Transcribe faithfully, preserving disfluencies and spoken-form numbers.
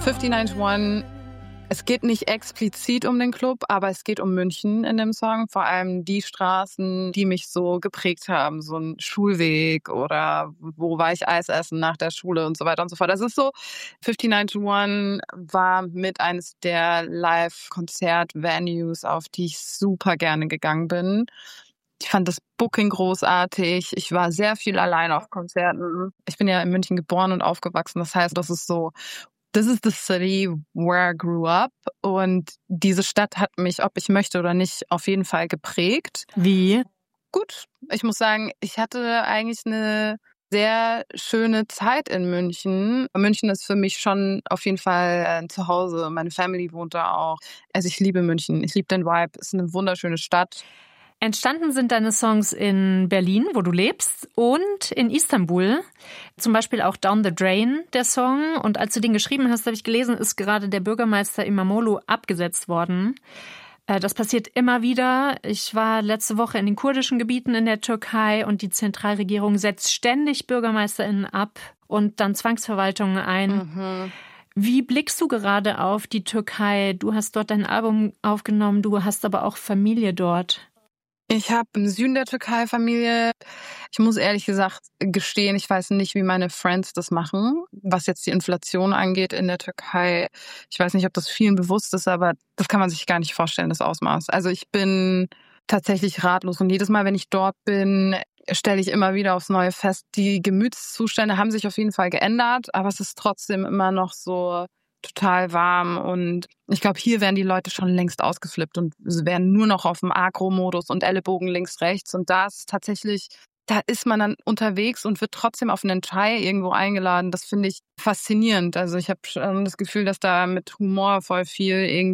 fünfzig einundneunzig, es geht nicht explizit um den Club, aber es geht um München in dem Song. Vor allem die Straßen, die mich so geprägt haben. So ein Schulweg oder wo war ich Eis essen nach der Schule und so weiter und so fort. Das ist so, fünfzig einundneunzig war mit eines der Live-Konzert-Venues, auf die ich super gerne gegangen bin. Ich fand das Booking großartig. Ich war sehr viel allein auf Konzerten. Ich bin ja in München geboren und aufgewachsen. Das heißt, das ist so, this is the city where I grew up. Und diese Stadt hat mich, ob ich möchte oder nicht, auf jeden Fall geprägt. Wie? Gut, ich muss sagen, ich hatte eigentlich eine sehr schöne Zeit in München. München ist für mich schon auf jeden Fall ein Zuhause. Meine Family wohnt da auch. Also ich liebe München. Ich liebe den Vibe. Es ist eine wunderschöne Stadt. Entstanden sind deine Songs in Berlin, wo du lebst, und in Istanbul. Zum Beispiel auch Down the Drain, der Song. Und als du den geschrieben hast, habe ich gelesen, ist gerade der Bürgermeister İmamoğlu abgesetzt worden. Das passiert immer wieder. Ich war letzte Woche in den kurdischen Gebieten in der Türkei und die Zentralregierung setzt ständig BürgermeisterInnen ab und dann Zwangsverwaltungen ein. Mhm. Wie blickst du gerade auf die Türkei? Du hast dort dein Album aufgenommen, du hast aber auch Familie dort. Ich habe im Süden der Türkei Familie. Ich muss ehrlich gesagt gestehen, ich weiß nicht, wie meine Friends das machen, was jetzt die Inflation angeht in der Türkei. Ich weiß nicht, ob das vielen bewusst ist, aber das kann man sich gar nicht vorstellen, das Ausmaß. Also ich bin tatsächlich ratlos und jedes Mal, wenn ich dort bin, stelle ich immer wieder aufs Neue fest, die Gemütszustände haben sich auf jeden Fall geändert, aber es ist trotzdem immer noch so total warm und ich glaube, hier werden die Leute schon längst ausgeflippt und werden nur noch auf dem Agro-Modus und Ellenbogen links, rechts und da ist tatsächlich, da ist man dann unterwegs und wird trotzdem auf einen Chai irgendwo eingeladen. Das finde ich faszinierend. Also ich habe schon das Gefühl, dass da mit Humor voll viel irgendwie